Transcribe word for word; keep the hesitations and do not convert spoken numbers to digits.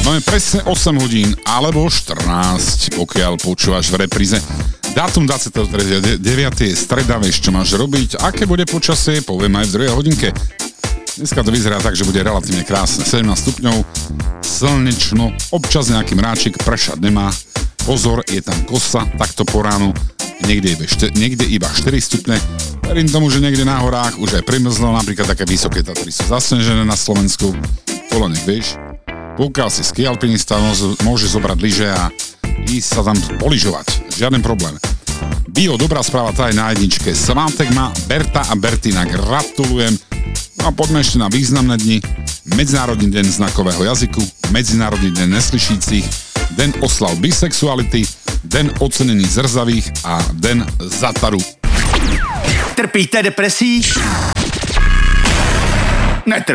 Máme presne osem hodín, alebo štrnásť, pokiaľ počúvaš v repríze. Dátum dvadsiateho tretieho deviateho je streda, vieš, čo máš robiť. Aké bude počasie, poviem aj v druhej hodinke. Dneska to vyzerá tak, že bude relatívne krásne. sedemnásť stupňov, slnečno, občas nejaký mráčik, pršať nemá. Pozor, je tam kosa, takto po ránu. Niekde iba, štyri, niekde iba štyri stupne. Verím tomu, že niekde na horách už aj primrzlo, napríklad také vysoké Tatry sú zasnežené na Slovensku. To len nech vieš. Pokiaľ si ski alpinista, môže zobrať lyže a ísť sa tam poližovať. Žiaden problém. Bio, dobrá správa, tá je na jedničke. Svátek má Berta a Bertina. Gratulujem. No a poďme ešte na významné dni. Medzinárodný deň znakového jazyku, Medzinárodný deň neslyšícich, deň oslav bisexuality, deň ocenení zrzavých a deň Zataru. Trpíte depresí? Netrpíte.